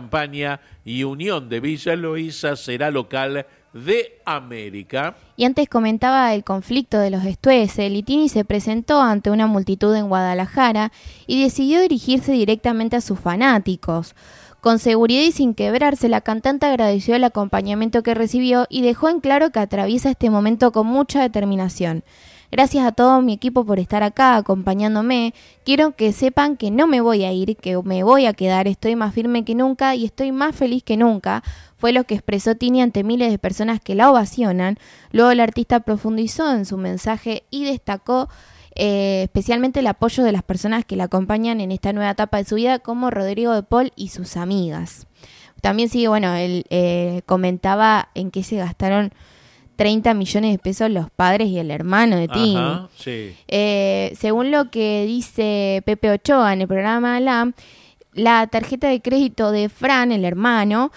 campaña y Unión de Villa Loíza será local de América. Y antes comentaba el conflicto de los Stoessel, y Tini se presentó ante una multitud en Guadalajara y decidió dirigirse directamente a sus fanáticos. Con seguridad y sin quebrarse, la cantante agradeció el acompañamiento que recibió y dejó en claro que atraviesa este momento con mucha determinación. Gracias a todo mi equipo por estar acá acompañándome. Quiero que sepan que no me voy a ir, que me voy a quedar. Estoy más firme que nunca y estoy más feliz que nunca. Fue lo que expresó Tini ante miles de personas que la ovacionan. Luego el artista profundizó en su mensaje y destacó especialmente el apoyo de las personas que la acompañan en esta nueva etapa de su vida, como Rodrigo de Paul y sus amigas. También sí, bueno, él comentaba en qué se gastaron 30 millones de pesos los padres y el hermano de Tini. Ajá, sí. Según lo que dice Pepe Ochoa en el programa la tarjeta de crédito de Fran, el hermano,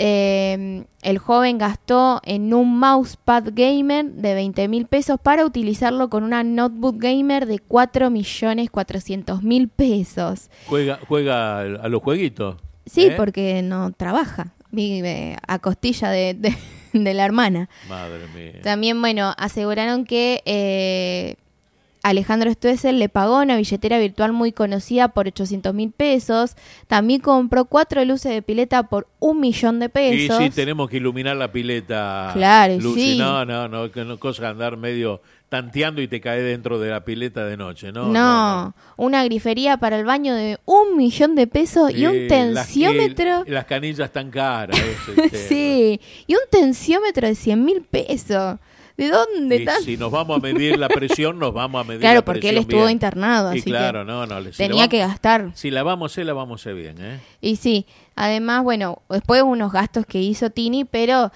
el joven gastó en un mousepad gamer de 20.000 pesos para utilizarlo con una notebook gamer de 4.400.000 pesos. ¿Juega a los jueguitos? Sí, porque no trabaja, vive a costilla de la hermana. Madre mía. También, bueno, aseguraron que Alejandro Stoessel le pagó una billetera virtual muy conocida por 800.000 pesos. También compró 4 luces de pileta por 1.000.000 de pesos. Y sí, tenemos que iluminar la pileta. Claro, Lucy. sí. No, que no cosa de andar medio tanteando y te cae dentro de la pileta de noche, ¿no? No, una grifería para el baño de 1.000.000 de pesos y un tensiómetro. Las canillas tan caras. Sí, y un tensiómetro de 100.000 pesos. ¿De dónde tan? Si nos vamos a medir la presión, nos vamos a medir la presión. Claro, porque él estuvo bien internado, y así claro, que tenía que gastar. Si la vamos a hacer bien, ¿eh? Y sí, además, bueno, después unos gastos que hizo Tini, pero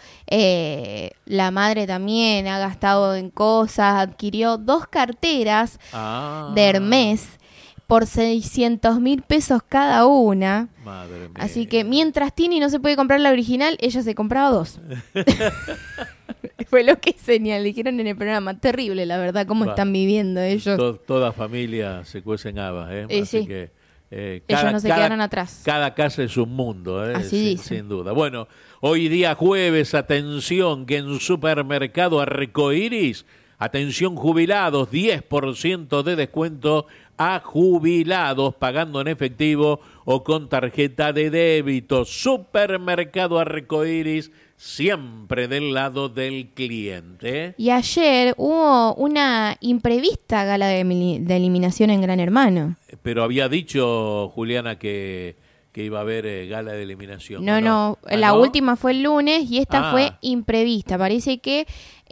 la madre también ha gastado en cosas, adquirió 2 carteras de Hermès por 600.000 pesos cada una. Madre mía. Así que mientras Tini no se puede comprar la original, ella se compraba 2. Fue lo que dijeron en el programa. Terrible, la verdad, cómo están viviendo ellos. Toda familia se cuecen habas, ¿eh? Así sí. que ellos no se quedaron atrás. Cada casa es un mundo, ¿eh? Así sin duda. Bueno, hoy día jueves, atención, que en Supermercado Arcoiris, atención jubilados, 10% de descuento a jubilados pagando en efectivo o con tarjeta de débito. Supermercado Arcoiris, siempre del lado del cliente. Y ayer hubo una imprevista gala de eliminación en Gran Hermano. Pero había dicho Juliana que iba a haber gala de eliminación. No, la última fue el lunes y esta fue imprevista. Parece que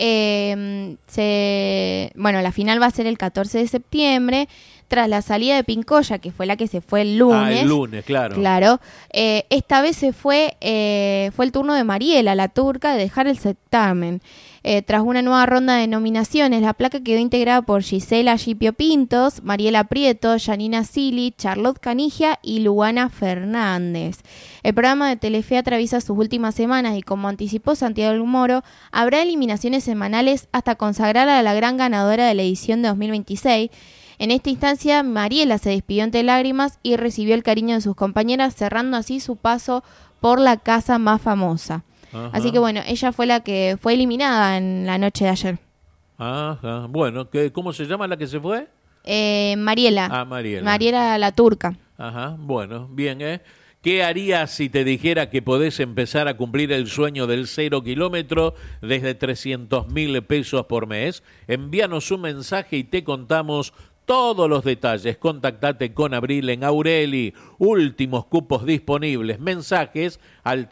la final va a ser el 14 de septiembre. Tras la salida de Pincoya, que fue la que se fue el lunes. El lunes, claro. Claro. Esta vez fue el turno de Mariela, la turca, de dejar el certamen. Tras una nueva ronda de nominaciones, la placa quedó integrada por Gisela Gipio Pintos, Mariela Prieto, Janina Sili, Charlotte Canigia y Luana Fernández. El programa de Telefe atraviesa sus últimas semanas y, como anticipó Santiago Moro, habrá eliminaciones semanales hasta consagrar a la gran ganadora de la edición de 2026. En esta instancia, Mariela se despidió entre lágrimas y recibió el cariño de sus compañeras, cerrando así su paso por la casa más famosa. Ajá. Así que bueno, ella fue la que fue eliminada en la noche de ayer. Ajá. Bueno, ¿cómo se llama la que se fue? Mariela. Mariela. Mariela la turca. Ajá, bueno, bien, ¿eh? ¿Qué harías si te dijera que podés empezar a cumplir el sueño del 0 kilómetro desde 300.000 pesos por mes? Envíanos un mensaje y te contamos todos los detalles. Contactate con Abril en Aureli. Últimos cupos disponibles. Mensajes al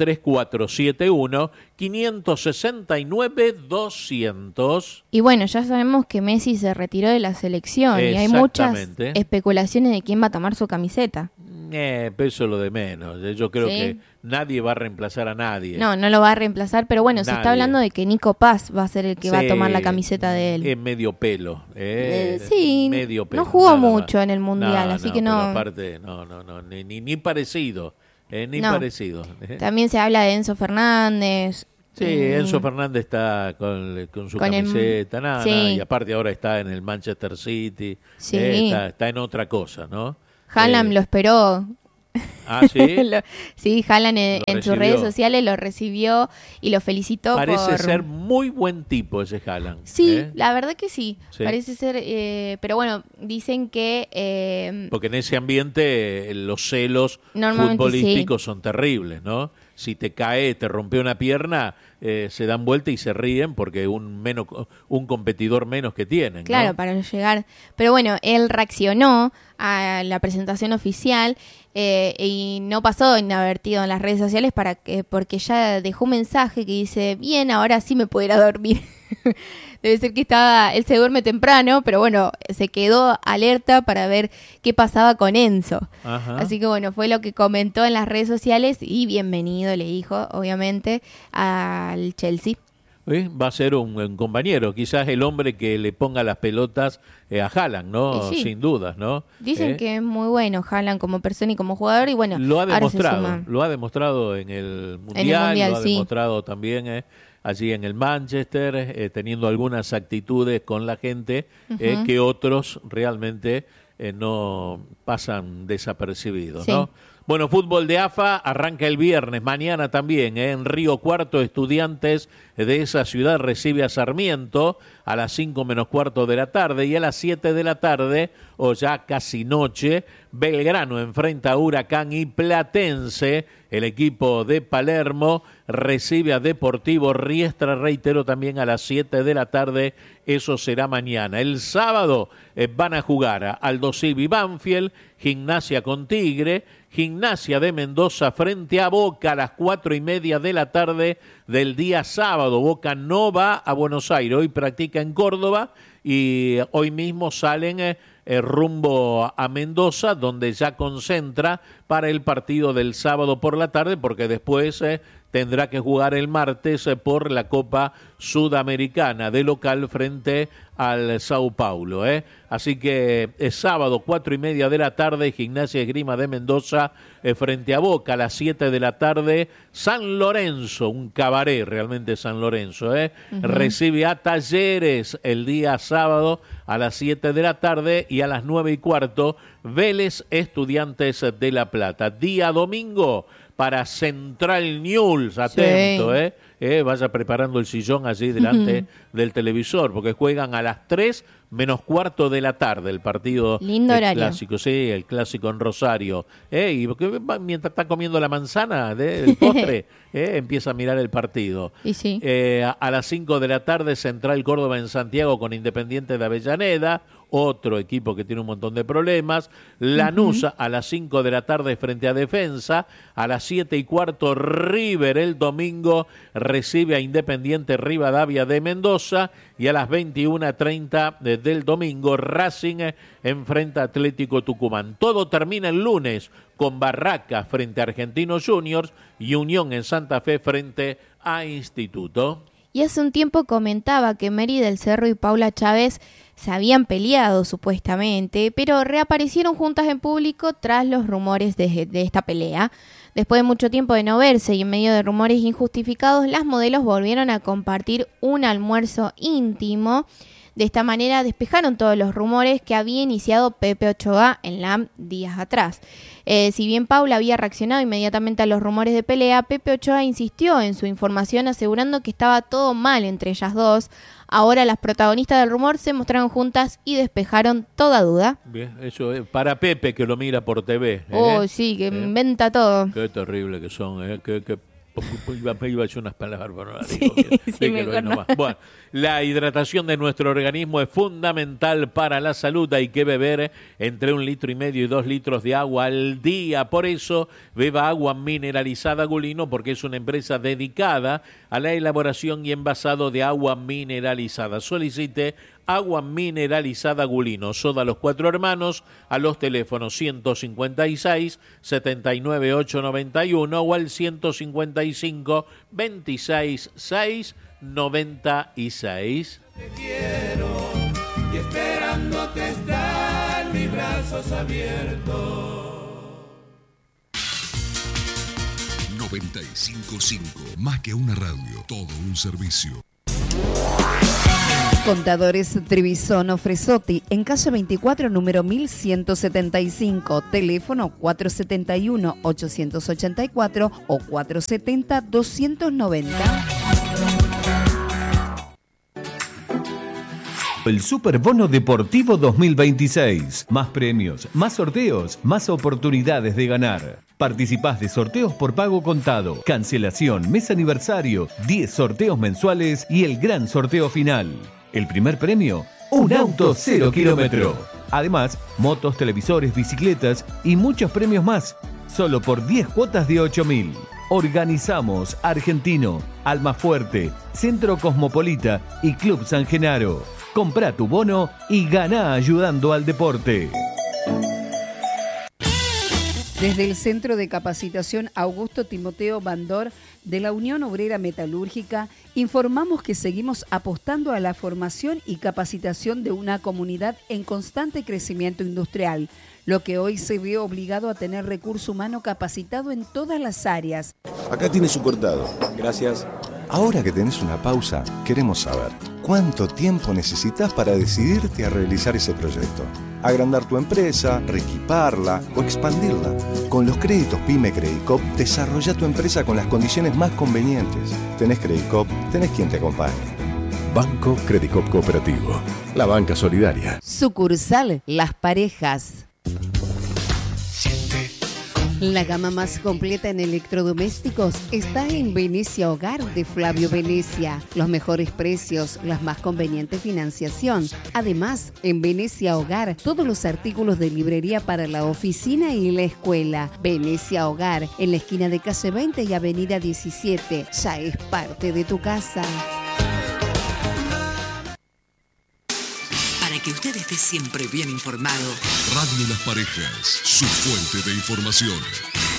3471-569-200. Y bueno, ya sabemos que Messi se retiró de la selección y hay muchas especulaciones de quién va a tomar su camiseta. Pero eso es lo de menos. Yo creo que nadie va a reemplazar a nadie. No lo va a reemplazar, pero bueno, se está hablando de que Nico Paz va a ser el que va a tomar la camiseta de él. Es medio pelo. Sí, medio pelo, no jugó mucho en el Mundial, así que no. Pero aparte, ni parecido. Ni parecido. También se habla de Enzo Fernández. Sí, Enzo Fernández está con su camiseta, y aparte ahora está en el Manchester City. Sí. Está en otra cosa, ¿no? Haaland lo esperó Ah, ¿sí? Sí, Haaland en sus redes sociales lo recibió y lo felicitó. Parece ser muy buen tipo ese Haaland. Sí, la verdad que sí. Parece ser, pero bueno, dicen que... porque en ese ambiente los celos futbolísticos son terribles, ¿no? Si te cae, te rompe una pierna, se dan vuelta y se ríen porque un competidor menos que tienen, ¿no? Claro, para no llegar. Pero bueno, él reaccionó a la presentación oficial y no pasó inadvertido en las redes sociales porque ya dejó un mensaje que dice, bien, ahora sí me puedo ir a dormir. Debe ser que él se duerme temprano, pero bueno, se quedó alerta para ver qué pasaba con Enzo. Ajá. Así que bueno, fue lo que comentó en las redes sociales y bienvenido, le dijo, obviamente, al Chelsea. Va a ser un compañero, quizás el hombre que le ponga las pelotas a Haaland, ¿no? Sí. Sin dudas, ¿no? Dicen que es muy bueno Haaland como persona y como jugador y bueno, lo ha demostrado en el Mundial, lo ha demostrado también allí en el Manchester, teniendo algunas actitudes con la gente que otros realmente no pasan desapercibidos, ¿no? Bueno, fútbol de AFA arranca el viernes, mañana también, en Río Cuarto, Estudiantes de esa ciudad recibe a Sarmiento a las 5 menos cuarto de la tarde y a las 7 de la tarde, o ya casi noche, Belgrano enfrenta a Huracán y Platense, el equipo de Palermo recibe a Deportivo Riestra, reitero, también a las 7 de la tarde, eso será mañana. El sábado van a jugar a Aldo Civi Banfield, Gimnasia con Tigre, Gimnasia de Mendoza frente a Boca a las 4:30 de la tarde del día sábado. Boca no va a Buenos Aires, hoy practica en Córdoba y hoy mismo salen rumbo a Mendoza, donde ya concentra para el partido del sábado por la tarde, porque después tendrá que jugar el martes por la Copa Sudamericana de local frente al Sao Paulo. Así que es sábado, 4:30 de la tarde, Gimnasia Esgrima de Mendoza frente a Boca, a las 7 de la tarde, San Lorenzo, un cabaret realmente San Lorenzo, recibe a Talleres el día sábado a las 7 de la tarde y a las 9:15, Vélez Estudiantes de La Plata. Día domingo para Central News, atento, vaya preparando el sillón allí delante del televisor, porque juegan a las 3 menos cuarto de la tarde el partido. Lindo horario. Clásico, sí, el clásico en Rosario. Y porque mientras está comiendo la manzana del postre, empieza a mirar el partido. Y sí. A las 5 de la tarde, Central Córdoba en Santiago con Independiente de Avellaneda, otro equipo que tiene un montón de problemas. Lanús a las 5 de la tarde frente a Defensa. A las 7:15, River el domingo recibe a Independiente Rivadavia de Mendoza. Y a las 21:30 del domingo, Racing enfrenta a Atlético Tucumán. Todo termina el lunes con Barraca frente a Argentinos Juniors y Unión en Santa Fe frente a Instituto. Y hace un tiempo comentaba que Mary del Cerro y Paula Chávez se habían peleado supuestamente, pero reaparecieron juntas en público tras los rumores de esta pelea. Después de mucho tiempo de no verse y en medio de rumores injustificados, las modelos volvieron a compartir un almuerzo íntimo. De esta manera despejaron todos los rumores que había iniciado Pepe Ochoa en LAM días atrás. Si bien Paula había reaccionado inmediatamente a los rumores de pelea, Pepe Ochoa insistió en su información asegurando que estaba todo mal entre ellas dos. Ahora las protagonistas del rumor se mostraron juntas y despejaron toda duda. Bien, eso es para Pepe que lo mira por TV. Oh, sí, que inventa todo. Qué terrible que son, iba a decir unas palabras, pero no las digo. Sí, mejor no. Bueno, la hidratación de nuestro organismo es fundamental para la salud. Hay que beber entre 1,5 litros y 2 litros de agua al día. Por eso, beba agua mineralizada Gulino, porque es una empresa dedicada a la elaboración y envasado de agua mineralizada. Solicite agua mineralizada Gulino, Soda Los Cuatro Hermanos, a los teléfonos 156-79-891 o al 155-26-696. Te quiero y esperándote están mis brazos abiertos. 95.5, más que una radio, todo un servicio. Contadores Trevisono Fresotti, en calle 24, número 1175, teléfono 471-884 o 470-290. El Superbono Deportivo 2026. Más premios, más sorteos, más oportunidades de ganar. Participás de sorteos por pago contado, cancelación, mes aniversario, 10 sorteos mensuales y el gran sorteo final. El primer premio, un auto 0 kilómetro. Además, motos, televisores, bicicletas y muchos premios más. Solo por 10 cuotas de 8.000. Organizamos Argentino, Almafuerte, Centro Cosmopolita y Club San Genaro. Comprá tu bono y ganá ayudando al deporte. Desde el Centro de Capacitación Augusto Timoteo Bandor de la Unión Obrera Metalúrgica, informamos que seguimos apostando a la formación y capacitación de una comunidad en constante crecimiento industrial, lo que hoy se ve obligado a tener recurso humano capacitado en todas las áreas. Acá tiene su cortado. Gracias. Ahora que tenés una pausa, queremos saber, ¿cuánto tiempo necesitas para decidirte a realizar ese proyecto? Agrandar tu empresa, reequiparla o expandirla. Con los créditos PYME Credicop, desarrolla tu empresa con las condiciones más convenientes. Tenés Credicop, tenés quien te acompañe. Banco Credicop Cooperativo, la banca solidaria. Sucursal Las Parejas. La gama más completa en electrodomésticos está en Venecia Hogar de Flavio Venecia. Los mejores precios, la más conveniente financiación. Además, en Venecia Hogar, todos los artículos de librería para la oficina y la escuela. Venecia Hogar, en la esquina de calle 20 y avenida 17. Ya es parte de tu casa. Para que usted esté siempre bien informado. Radio Las Parejas, su fuente de información.